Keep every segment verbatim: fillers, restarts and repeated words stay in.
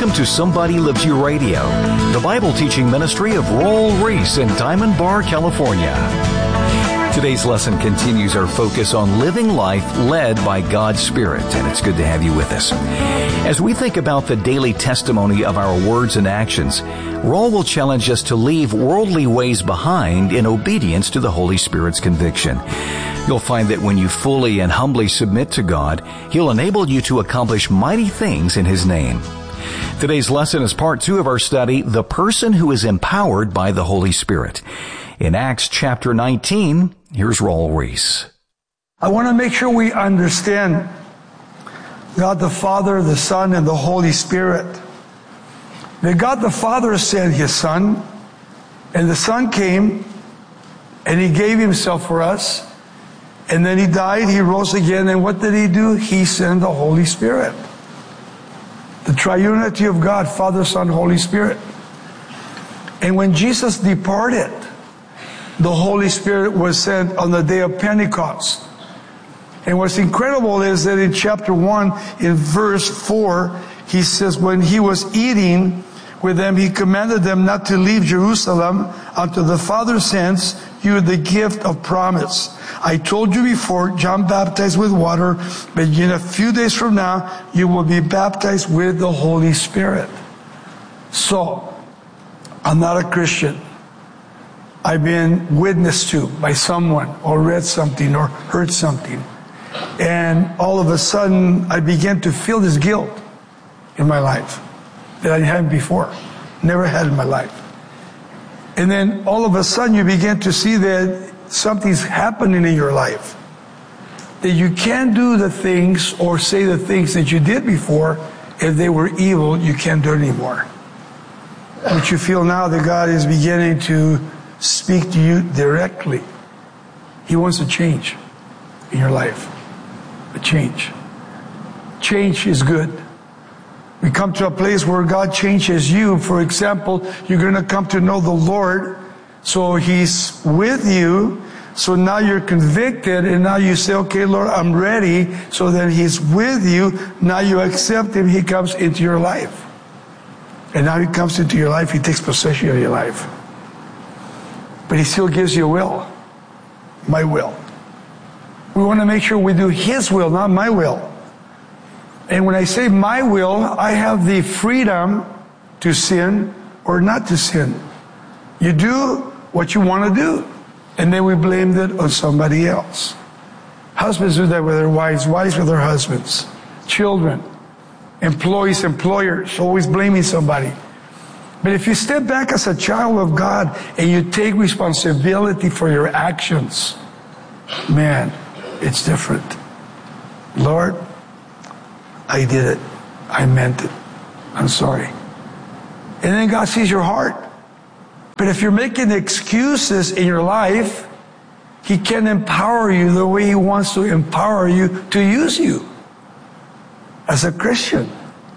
Welcome to Somebody Lives You Radio, the Bible teaching ministry of Raul Ries in Diamond Bar, California. Today's lesson continues our focus on living life led by God's Spirit, and it's good to have you with us. As we think about the daily testimony of our words and actions, Raul will challenge us to leave worldly ways behind in obedience to the Holy Spirit's conviction. You'll find that when you fully and humbly submit to God, He'll enable you to accomplish mighty things in His name. Today's lesson is part two of our study, The Person Who is Empowered by the Holy Spirit. In Acts chapter nineteen, here's Raul Ries. I want to make sure we understand God the Father, the Son, and the Holy Spirit. That God the Father sent His Son, and the Son came, and He gave Himself for us, and then He died, He rose again, and what did He do? He sent the Holy Spirit. The triunity of God, Father, Son, Holy Spirit. And when Jesus departed, the Holy Spirit was sent on the day of Pentecost. And what's incredible is that in chapter one, in verse four, He says, when He was eating with them, He commanded them not to leave Jerusalem until the Father sends you the gift of promise. I told you before, John baptized with water, but in a few days from now, you will be baptized with the Holy Spirit. So, I'm not a Christian. I've been witnessed to by someone, or read something, or heard something. And all of a sudden, I began to feel this guilt in my life that I hadn't before, never had in my life. And then all of a sudden, you begin to see that something's happening in your life. That you can't do the things or say the things that you did before. If they were evil, you can't do it anymore. But you feel now that God is beginning to speak to you directly. He wants a change in your life. A change. Change is good. We come to a place where God changes you. For example, you're going to come to know the Lord. So He's with you. So now you're convicted, and now you say, okay, Lord, I'm ready. So then He's with you. Now you accept Him. He comes into your life. And now He comes into your life. He takes possession of your life. But He still gives you a will. My will. We want to make sure we do His will, not my will. And when I say my will, I have the freedom to sin or not to sin. You do what you want to do. And then we blame it on somebody else. Husbands do that with their wives, wives with their husbands, children, employees, employers, always blaming somebody. But if you step back as a child of God and you take responsibility for your actions, man, it's different. Lord, I did it. I meant it. I'm sorry. And then God sees your heart. But if you're making excuses in your life, He can empower you the way He wants to empower you to use you as a Christian.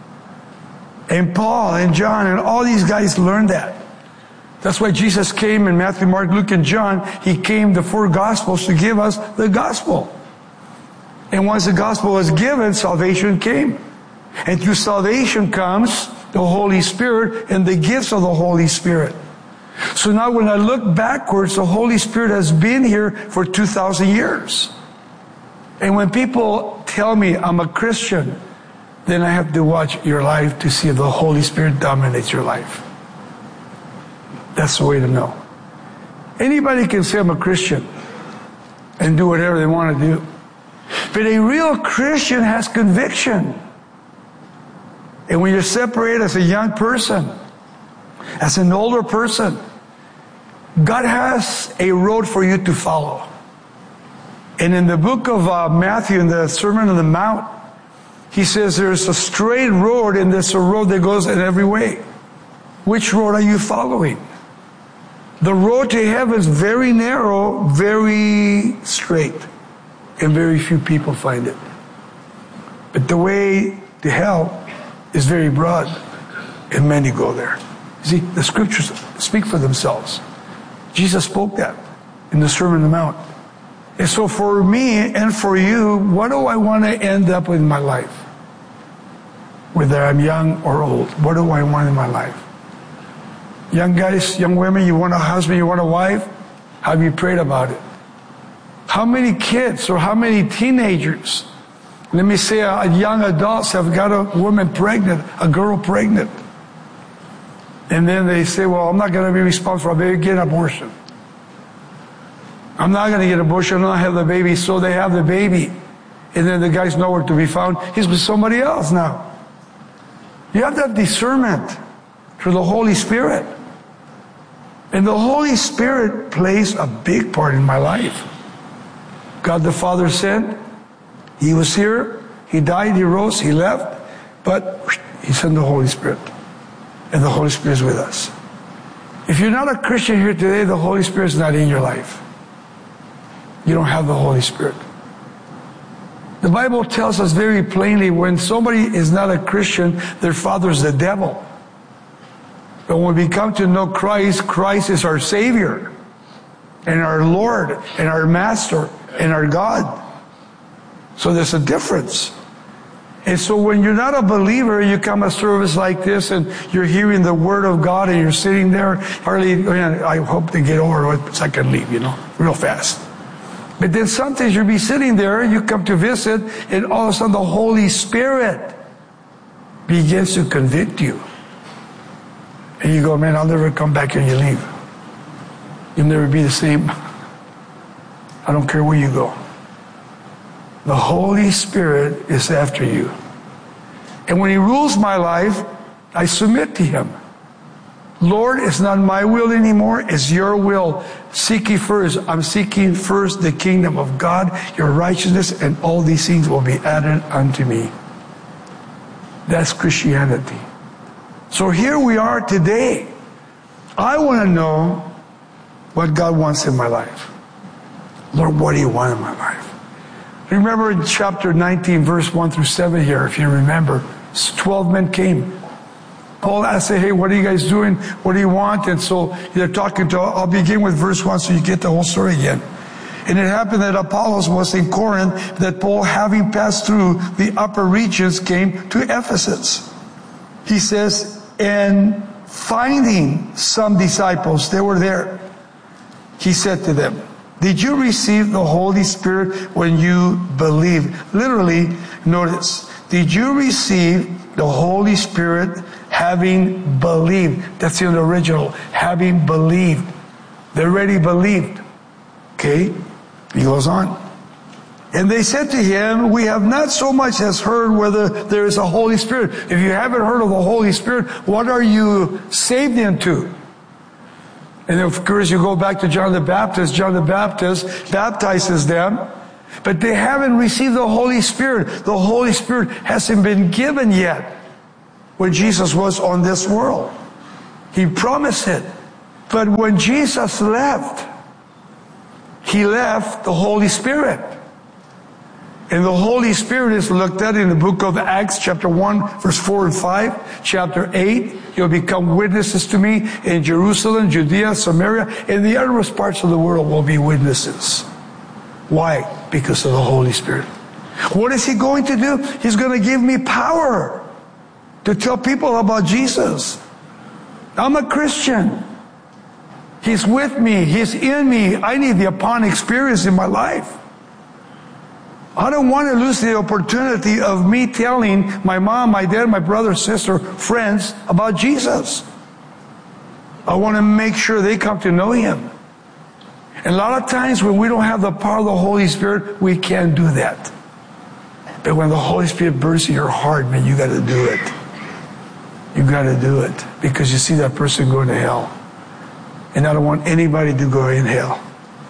And Paul and John and all these guys learned that. That's why Jesus came in Matthew, Mark, Luke, and John. He came, the four Gospels, to give us the gospel. And once the gospel was given, salvation came. And through salvation comes the Holy Spirit and the gifts of the Holy Spirit. So now when I look backwards, the Holy Spirit has been here for two thousand years. And when people tell me I'm a Christian, then I have to watch your life to see if the Holy Spirit dominates your life. That's the way to know. Anybody can say I'm a Christian and do whatever they want to do. But a real Christian has conviction. And when you're separated as a young person, as an older person, God has a road for you to follow. And in the book of uh, Matthew, in the Sermon on the Mount, He says there's a straight road and there's a road that goes in every way. Which road are you following? The road to heaven is very narrow, very straight. And very few people find it. But the way to hell is very broad, and many go there. See, the scriptures speak for themselves. Jesus spoke that in the Sermon on the Mount. And so for me and for you, what do I want to end up with in my life? whether I'm young or old. What do I want in my life? Young guys, young women, you want a husband, you want a wife? Have you prayed about it? How many kids or how many teenagers, let me say a, a young adults have got a woman pregnant, a girl pregnant. And then they say, well, I'm not going to be responsible. I better get an abortion. I'm not going to get an abortion. I'm not have the baby. So they have the baby. And then the guy's nowhere to be found. He's with somebody else now. You have to have discernment through the Holy Spirit. And the Holy Spirit plays a big part in my life. God the Father sent. He was here. He died. He rose. He left. But He sent the Holy Spirit. And the Holy Spirit is with us. If you're not a Christian here today, the Holy Spirit is not in your life. You don't have the Holy Spirit. The Bible tells us very plainly, when somebody is not a Christian, their father is the devil. But when we come to know Christ, Christ is our Savior, and our Lord, and our Master, and our God. So there's a difference. And so when you're not a believer, you come a service like this, and you're hearing the Word of God, and you're sitting there, hardly, I hope they get over it so I can leave, you know, real fast. But then sometimes you'll be sitting there, you come to visit, and all of a sudden the Holy Spirit begins to convict you. And you go, man, I'll never come back here, and you leave. You'll never be the same. I don't care where you go. The Holy Spirit is after you. And when He rules my life, I submit to Him. Lord, it's not my will anymore, it's your will. Seek ye first. I'm seeking first the kingdom of God, your righteousness, and all these things will be added unto me. That's Christianity. So here we are today. I want to know what God wants in my life. Lord, what do you want in my life? Remember in chapter nineteen, verse one through seven here, if you remember, twelve men came. Paul asked, hey, what are you guys doing? What do you want? And so they're talking to, I'll begin with verse one so you get the whole story again. And it happened that Apollos was in Corinth, that Paul, having passed through the upper regions, came to Ephesus. He says, and finding some disciples, they were there. He said to them, did you receive the Holy Spirit when you believed? Literally, notice, did you receive the Holy Spirit having believed? That's in the original. Having believed. They already believed. Okay? He goes on. And they said to him, we have not so much as heard whether there is a Holy Spirit. If you haven't heard of the Holy Spirit, what are you saved into? And of course, you go back to John the Baptist. John the Baptist baptizes them, but they haven't received the Holy Spirit. The Holy Spirit hasn't been given yet when Jesus was on this world. He promised it. But when Jesus left, He left the Holy Spirit. And the Holy Spirit is looked at in the book of Acts, chapter one, verse four and five. Chapter eight, you'll become witnesses to me in Jerusalem, Judea, Samaria, and the uttermost parts of the world will be witnesses. Why? Because of the Holy Spirit. What is He going to do? He's going to give me power to tell people about Jesus. I'm a Christian. He's with me. He's in me. I need the upon experience in my life. I don't want to lose the opportunity of me telling my mom, my dad, my brother, sister, friends about Jesus. I want to make sure they come to know Him. And a lot of times when we don't have the power of the Holy Spirit, we can't do that. But when the Holy Spirit burns in your heart, man, you got to do it. You got to do it. Because you see that person going to hell. And I don't want anybody to go in hell.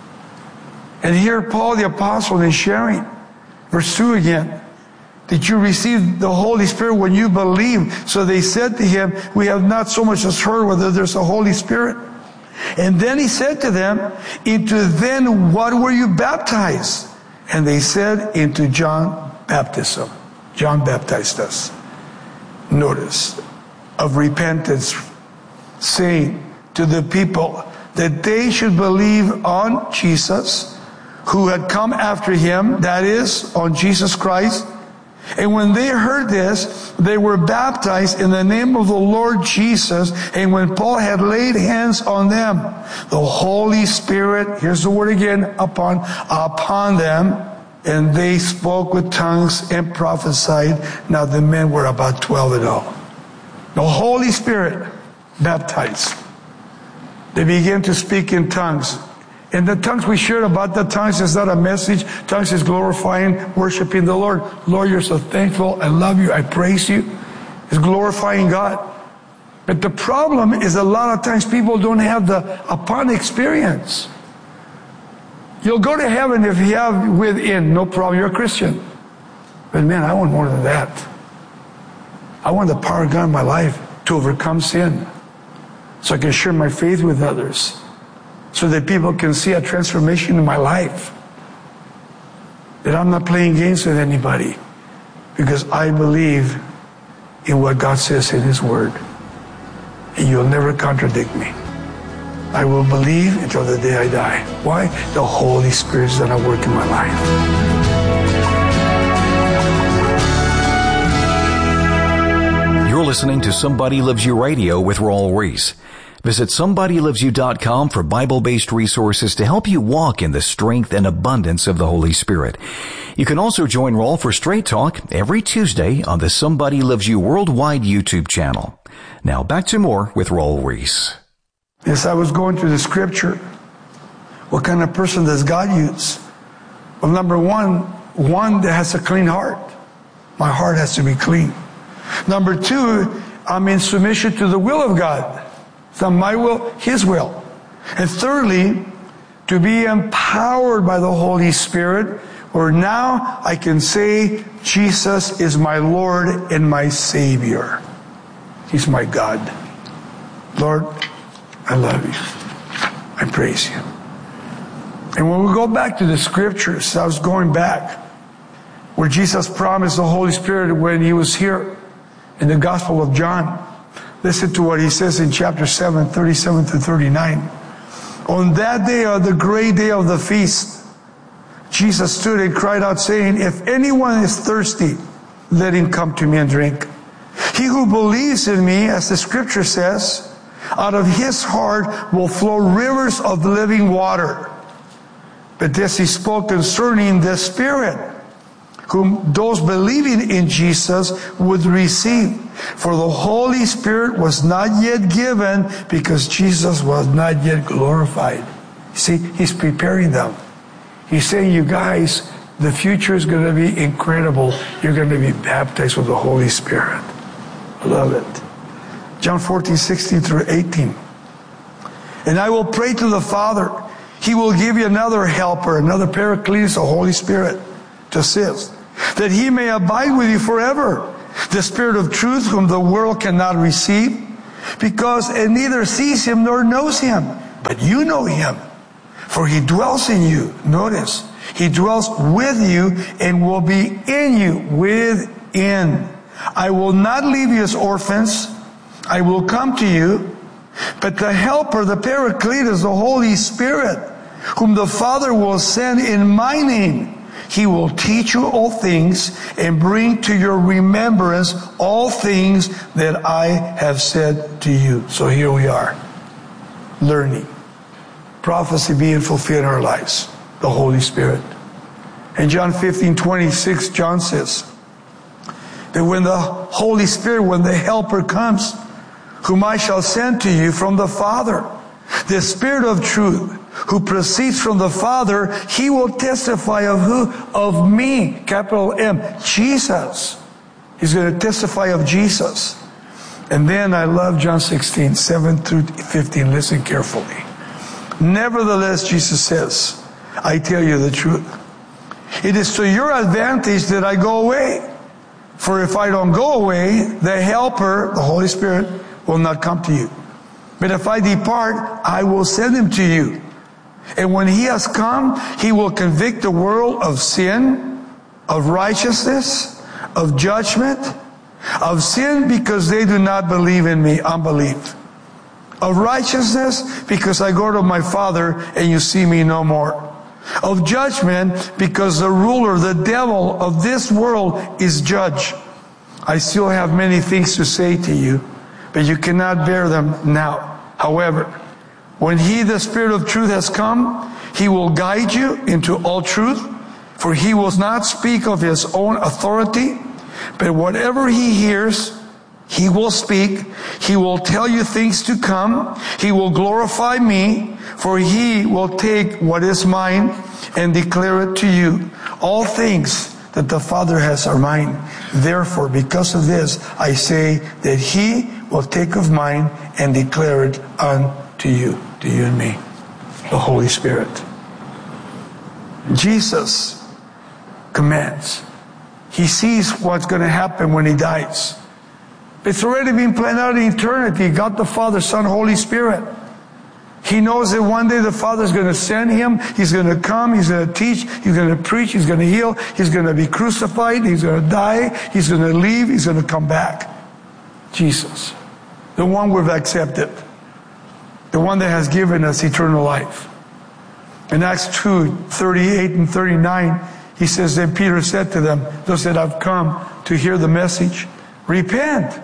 And here Paul the Apostle is sharing. Verse two again. Did you receive the Holy Spirit when you believed? So they said to him, we have not so much as heard whether there's a Holy Spirit. And then he said to them, into then what were you baptized? And they said, into John baptism. John baptized us. Notice, of repentance, saying to the people that they should believe on Jesus, who had come after him, that is, on Jesus Christ, And when they heard this, they were baptized in the name of the Lord Jesus. And when Paul had laid hands on them, the Holy Spirit, here's the word again, upon, upon them, and they spoke with tongues and prophesied. Now the men were about twelve in all. The Holy Spirit baptized. They began to speak in tongues. And the tongues we shared about the tongues is not a message. Tongues is glorifying, worshiping the Lord. Lord, you're so thankful. I love you. I praise you. It's glorifying God. But the problem is a lot of times people don't have the upon experience. You'll go to heaven if you have within, no problem, you're a Christian. But man, I want more than that. I want the power of God in my life to overcome sin, so I can share my faith with others, so that people can see a transformation in my life. That I'm not playing games with anybody, because I believe in what God says in His Word. And you'll never contradict me. I will believe until the day I die. Why? The Holy Spirit is going to work in my life. You're listening to Somebody Loves You Radio with Raul Ries. Visit somebody loves you dot com for Bible-based resources to help you walk in the strength and abundance of the Holy Spirit. You can also join Raul for Straight Talk every Tuesday on the Somebody Loves You Worldwide YouTube channel. Now back to more with Raul Ries. As I was going through the scripture, what kind of person does God use? Well, number one, one that has a clean heart. My heart has to be clean. Number two, I'm in submission to the will of God. It's not my will, His will. And thirdly, to be empowered by the Holy Spirit, where now I can say, Jesus is my Lord and my Savior. He's my God. Lord, I love you. I praise you. And when we go back to the scriptures, I was going back where Jesus promised the Holy Spirit when He was here in the Gospel of John. Listen to what He says in chapter seven, thirty-seven to thirty-nine. On that day, of the great day of the feast, Jesus stood and cried out, saying, if anyone is thirsty, let him come to me and drink. He who believes in me, as the scripture says, out of his heart will flow rivers of living water. But this He spoke concerning the Spirit, whom those believing in Jesus would receive. For the Holy Spirit was not yet given because Jesus was not yet glorified. See, He's preparing them. He's saying, you guys, the future is going to be incredible. You're going to be baptized with the Holy Spirit. I love it. John fourteen, sixteen through eighteen. And I will pray to the Father. He will give you another helper, another Paracletus, the Holy Spirit, to assist, that He may abide with you forever. The Spirit of truth, whom the world cannot receive, because it neither sees Him nor knows Him. But you know Him, for He dwells in you. Notice, He dwells with you and will be in you, within. I will not leave you as orphans. I will come to you. But the Helper, the Paracletus, the Holy Spirit, whom the Father will send in my name, He will teach you all things and bring to your remembrance all things that I have said to you. So here we are, learning. Prophecy being fulfilled in our lives. The Holy Spirit. In John fifteen, twenty-six, John says that when the Holy Spirit, when the Helper comes, whom I shall send to you from the Father, the Spirit of truth, who proceeds from the Father, He will testify of who? Of me, capital M, Jesus. He's going to testify of Jesus. And then I love John sixteen, seven through fifteen. Listen carefully. Nevertheless, Jesus says, I tell you the truth. It is to your advantage that I go away. For if I don't go away, the Helper, the Holy Spirit, will not come to you. But if I depart, I will send Him to you. And when He has come, He will convict the world of sin, of righteousness, of judgment, of sin because they do not believe in me, unbelief. Of righteousness because I go to my Father and you see me no more. of judgment, because the ruler, the devil of this world is judge. I still have many things to say to you, but you cannot bear them now. However, when he, the Spirit of truth, has come, he will guide you into all truth, for he will not speak of his own authority, but whatever he hears, he will speak. He will tell you things to come. He will glorify me, for he will take what is mine and declare it to you. All things that the Father has are mine. Therefore, because of this, I say that he will take of mine and declare it unto you, to you and me, the Holy Spirit. Jesus commands. He sees what's going to happen when he dies. It's already been planned out in eternity. God the Father, Son, Holy Spirit. He knows that one day the Father's going to send him. He's going to come. He's going to teach. He's going to preach. He's going to heal. He's going to be crucified. He's going to die. He's going to leave. He's going to come back. Jesus, the one we've accepted, the one that has given us eternal life. In Acts two, thirty-eight and thirty-nine, he says, then Peter said to them, those that have come to hear the message, repent.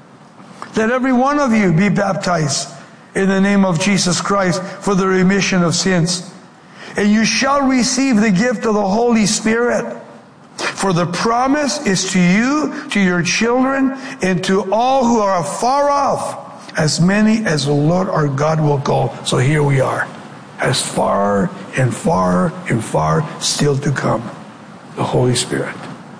Let every one of you be baptized in the name of Jesus Christ for the remission of sins. And you shall receive the gift of the Holy Spirit. For the promise is to you, to your children, and to all who are afar off, as many as the Lord our God will call. So here we are, as far and far and far still to come, the Holy Spirit.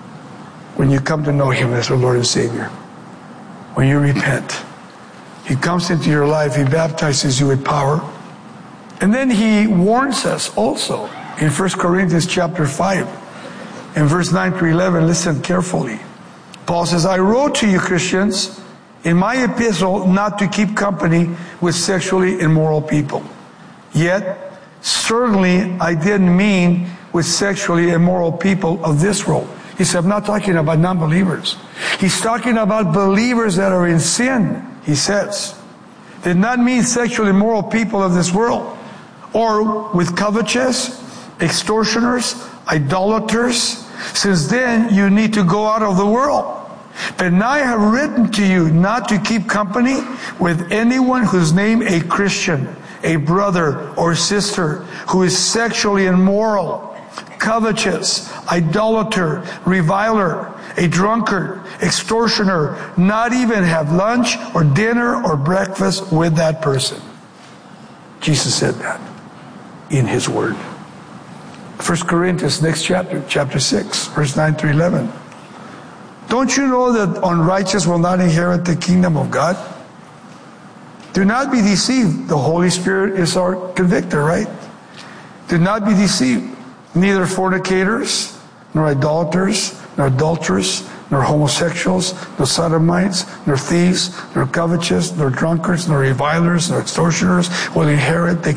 When you come to know him as your Lord and Savior, when you repent, he comes into your life, he baptizes you with power. And then he warns us also in First Corinthians chapter five, in verse nine to eleven, listen carefully. Paul says, I wrote to you, Christians, in my epistle, not to keep company with sexually immoral people. Yet, certainly I didn't mean with sexually immoral people of this world. He said, I'm not talking about non-believers. He's talking about believers that are in sin, he says. Did not mean sexually immoral people of this world, or with covetous, extortioners, idolaters, since then you need to go out of the world. But now I have written to you not to keep company with anyone whose name a Christian, a brother or sister, who is sexually immoral, covetous, idolater, reviler, a drunkard, extortioner, not even have lunch or dinner or breakfast with that person. Jesus said that in his word. First Corinthians, next chapter, chapter six, verse nine through eleven. Don't you know that unrighteous will not inherit the kingdom of God? Do not be deceived. The Holy Spirit is our convictor, right? Do not be deceived. Neither fornicators, nor idolaters, nor adulterers, nor homosexuals, nor sodomites, nor thieves, nor covetous, nor drunkards, nor revilers, nor extortioners will inherit the